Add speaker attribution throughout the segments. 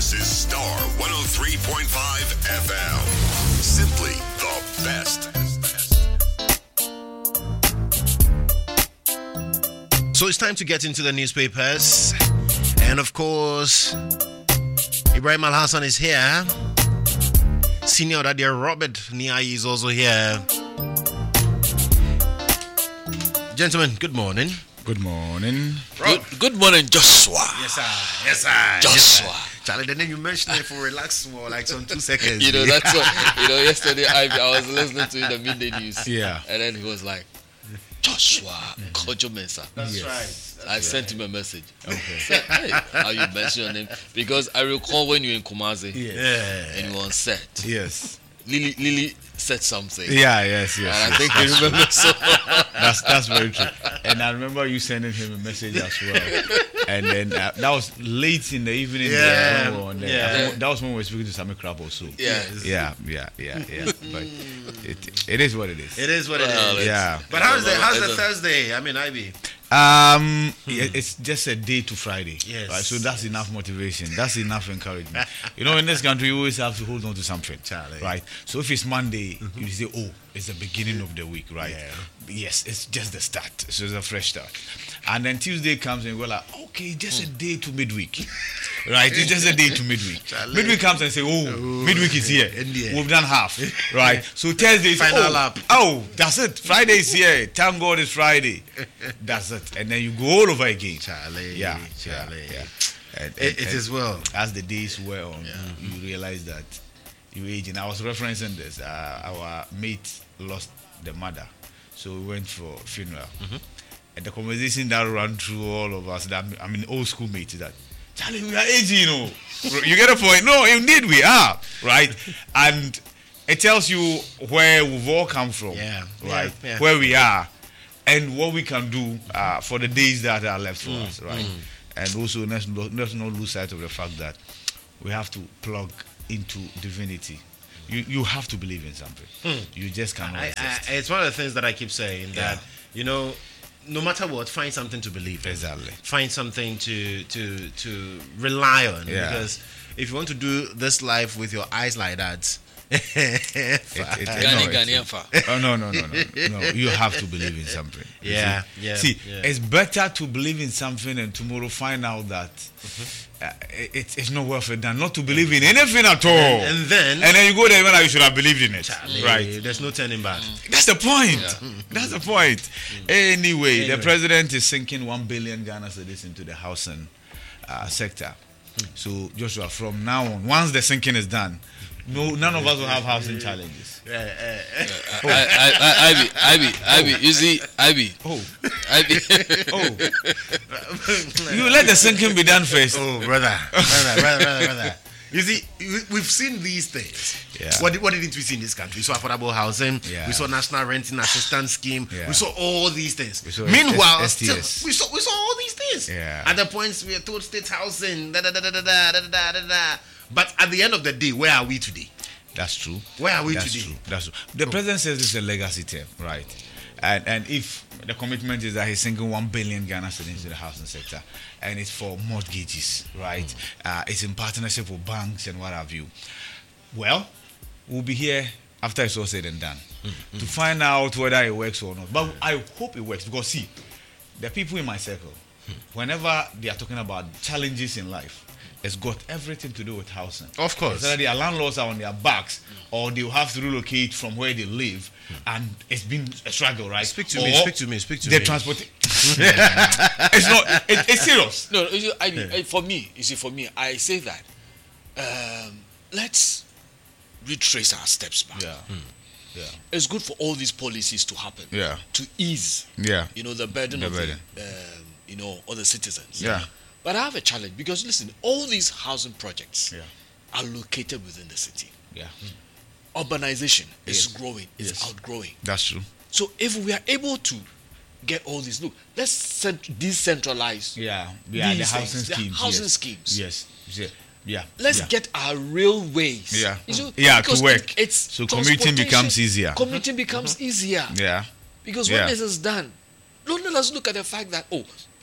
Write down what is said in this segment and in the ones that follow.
Speaker 1: This is Star 103.5 FM. Simply the best.
Speaker 2: So it's time to get into the newspapers. And of course, Ibrahim Al Hassan is here. Senior Daddy Robert Niai is also here. Gentlemen, good morning.
Speaker 3: Good morning.
Speaker 4: Good morning, Joshua.
Speaker 2: Yes, sir. Yes, sir.
Speaker 4: Joshua.
Speaker 2: Yes, sir. Charlie, the name you mentioned it for relax for like some 2 seconds.
Speaker 4: That's what, yesterday I was listening to the midday news.
Speaker 3: Yeah.
Speaker 4: And then he was like, Joshua Kojo Mensah.
Speaker 2: That's right.
Speaker 4: I sent him a message. Okay. Said, hey, how you mention your name? Because I recall when you were in Kumasi and you were on set.
Speaker 3: Yes.
Speaker 4: Lily said something.
Speaker 3: Yes.
Speaker 4: And I think you remember so.
Speaker 3: That's very true. And I remember you sending him a message as well. And then that was late in the evening.
Speaker 2: Yeah.
Speaker 3: That was when we were speaking to Sami Krab also.
Speaker 4: Yeah.
Speaker 3: Yeah. But it is what it is.
Speaker 2: It is what it is.
Speaker 3: Yeah.
Speaker 2: But how's the Thursday? I mean, Ivy.
Speaker 3: It's just a day to Friday.
Speaker 2: Yes.
Speaker 3: Right? So that's enough motivation. That's enough encouragement. In this country, you always have to hold on to something.
Speaker 2: Charlie.
Speaker 3: Right? So if it's Monday, you say, oh, it's the beginning of the week, right?
Speaker 2: Yeah.
Speaker 3: Yes, it's just the start. So it's a fresh start. And then Tuesday comes and we're like, okay, just a day to midweek. Right? It's just a day to midweek.
Speaker 2: Charlie.
Speaker 3: Midweek comes and say, midweek is here.
Speaker 2: India.
Speaker 3: We've done half. Right? So Thursday is
Speaker 2: Final lap.
Speaker 3: Oh, that's it. Friday is here. Thank God it's Friday. That's it. And then you go all over again.
Speaker 2: Charlie.
Speaker 3: Yeah. And
Speaker 2: It is well.
Speaker 3: as the days wear on, you realize that you age. And I was referencing this. Our mate lost the mother, so we went for a funeral. And the conversation that ran through all of us, that I mean, old school mates, that Charlie, we are aging, You get a point? No, indeed we are, right? And it tells you where we've all come from, right?
Speaker 2: Yeah.
Speaker 3: Where we are, and what we can do for the days that are left for us, right? And also, let's not lose sight of the fact that we have to plug into divinity. You have to believe in something. You just cannot exist.
Speaker 2: It's one of the things that I keep saying, that no matter what, find something to believe in.
Speaker 3: Exactly.
Speaker 2: Find something to rely on.
Speaker 3: Yeah.
Speaker 2: Because if you want to do this life with your eyes like that,
Speaker 4: Ghanaian fa.
Speaker 3: Oh no! You have to believe in something. See, it's better to believe in something and tomorrow find out that it's not worth it than not to believe in anything at all.
Speaker 2: And then
Speaker 3: you go there when you should have believed in it. Right?
Speaker 2: There's no turning back.
Speaker 3: That's the point. That's the point. Anyway, the president is sinking 1 billion Ghana cedis into the housing sector. So Joshua, from now on, once the sinking is done, none of us will have housing challenges.
Speaker 4: Ivy, you see, Ivy. Ivy.
Speaker 3: You let the sinking be done first.
Speaker 2: Oh, brother. You see, we've seen these things.
Speaker 3: Yeah.
Speaker 2: What didn't we see in this country? We saw affordable housing.
Speaker 3: Yeah.
Speaker 2: We saw national renting assistance scheme.
Speaker 3: Yeah.
Speaker 2: We saw all these things.
Speaker 3: We saw
Speaker 2: Meanwhile,
Speaker 3: STS.
Speaker 2: still, we saw all these things.
Speaker 3: Yeah.
Speaker 2: At the points we are told state housing. But at the end of the day, where are we today?
Speaker 3: That's true.
Speaker 2: Where are we
Speaker 3: That's
Speaker 2: today?
Speaker 3: true. That's true. The president says this is a legacy term, right? And if the commitment is that he's sinking 1 billion Ghana cedis into the housing sector, and it's for mortgages, right? It's in partnership with banks and what have you. Well, we'll be here after it's all said and done to find out whether it works or not. But I hope it works, because see, the people in my circle, whenever they are talking about challenges in life, it's got everything to do with housing.
Speaker 2: Of course.
Speaker 3: So their landlords are on their backs, or they'll have to relocate from where they live, and it's been a struggle, right?
Speaker 2: Speak to me.
Speaker 3: The transport. It's not. It's serious.
Speaker 4: No, for me, I say that let's retrace our steps back.
Speaker 3: Yeah.
Speaker 4: It's good for all these policies to happen.
Speaker 3: Yeah.
Speaker 4: To ease.
Speaker 3: Yeah.
Speaker 4: The burden of other citizens.
Speaker 3: Yeah.
Speaker 4: But I have a challenge, because listen, all these housing projects
Speaker 3: Yeah.
Speaker 4: are located within the city.
Speaker 3: Yeah.
Speaker 4: Urbanization is
Speaker 3: Yes.
Speaker 4: growing, is
Speaker 3: Yes.
Speaker 4: outgrowing.
Speaker 3: That's true.
Speaker 4: So if we are able to get all these, look, let's decentralize.
Speaker 3: The
Speaker 4: these
Speaker 3: housing
Speaker 4: things, the
Speaker 3: schemes.
Speaker 4: housing
Speaker 3: yes.
Speaker 4: schemes.
Speaker 3: Yes. Yeah.
Speaker 4: Let's get our railways.
Speaker 3: Yeah.
Speaker 4: You
Speaker 3: To work.
Speaker 4: It's
Speaker 3: So commuting becomes easier.
Speaker 4: Commuting becomes easier.
Speaker 3: Yeah.
Speaker 4: Because
Speaker 3: Yeah.
Speaker 4: when this is done, don't let us look at the fact that,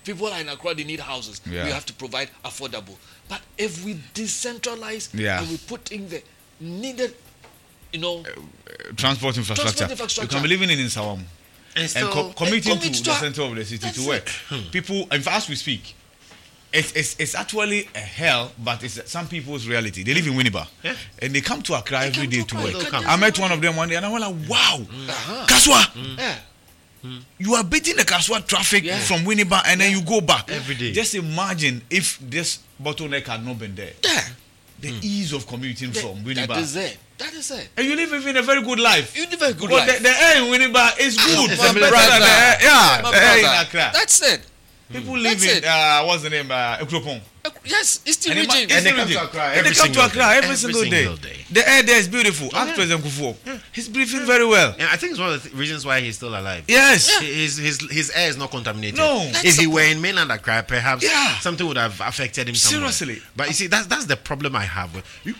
Speaker 4: People are in Accra, they need houses.
Speaker 3: Yeah.
Speaker 4: We have to provide affordable. But if we decentralize
Speaker 3: Yeah.
Speaker 4: and we put in the needed,
Speaker 3: Transport infrastructure. You can be living in Sawam and commuting to the center of the city to work. People, in fact, as we speak, it's actually a hell, but it's some people's reality. They live in Winneba, and they come to Accra every day to work. I met one of them one day, and I was like, "Wow, Kaswa, you are beating the Kaswa traffic from Winneba, and then you go back
Speaker 2: every day.
Speaker 3: Just imagine if this bottleneck had not been there. The ease of commuting from Winneba.
Speaker 4: That is it.
Speaker 3: And you live in a very good life.
Speaker 4: You live a good
Speaker 3: life. The air in Winneba is good. The air in Accra.
Speaker 4: That's it.
Speaker 3: People live in what's the name? Ekropon.
Speaker 4: Yes, it's the region.
Speaker 2: And they come to Accra
Speaker 3: every single day. The air there is beautiful. Ask President Kufuor. He's breathing very well.
Speaker 2: And I think it's one of the reasons why he's still alive.
Speaker 3: Yes.
Speaker 2: His air is not contaminated.
Speaker 3: No.
Speaker 2: If he were in mainland Accra, perhaps something would have affected him somewhere.
Speaker 3: Seriously.
Speaker 2: But you see, that's the problem I have.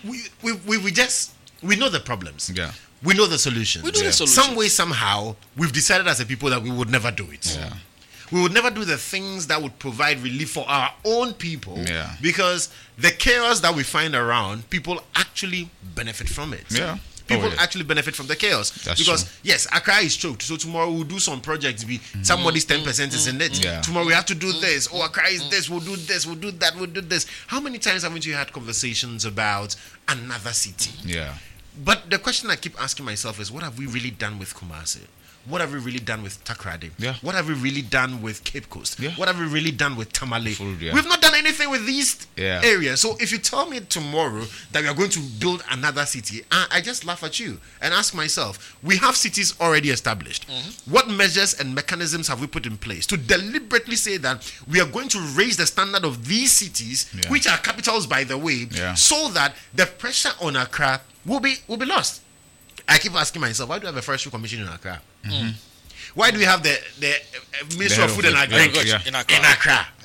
Speaker 2: We know the problems.
Speaker 3: Yeah.
Speaker 2: We know the solutions.
Speaker 4: We know the solutions.
Speaker 2: Some way, somehow, we've decided as a people that we would never do it.
Speaker 3: Yeah.
Speaker 2: We would never do the things that would provide relief for our own people.
Speaker 3: Yeah.
Speaker 2: Because the chaos that we find around, people actually benefit from it.
Speaker 3: Yeah.
Speaker 2: People actually benefit from the chaos.
Speaker 3: That's
Speaker 2: because,
Speaker 3: true.
Speaker 2: yes, Accra is choked. So tomorrow we'll do some projects. Somebody's 10% is in it.
Speaker 3: Yeah.
Speaker 2: Tomorrow we have to do this. Oh, Accra is this. We'll do this. We'll do that. We'll do this. How many times haven't you had conversations about another city?
Speaker 3: Yeah.
Speaker 2: But the question I keep asking myself is, what have we really done with Kumasi? What have we really done with Takoradi?
Speaker 3: Yeah.
Speaker 2: What have we really done with Cape Coast?
Speaker 3: Yeah.
Speaker 2: What have we really done with Tamale?
Speaker 3: Yeah.
Speaker 2: We've not done anything with these
Speaker 3: Yeah.
Speaker 2: areas. So if you tell me tomorrow that we are going to build another city, I just laugh at you and ask myself, we have cities already established. What measures and mechanisms have we put in place to deliberately say that we are going to raise the standard of these cities, which are capitals, by the way, so that the pressure on Accra will be lost? I keep asking myself, why do we have a forestry commission in Accra? Why do we have the Ministry of Food and Agriculture in Accra?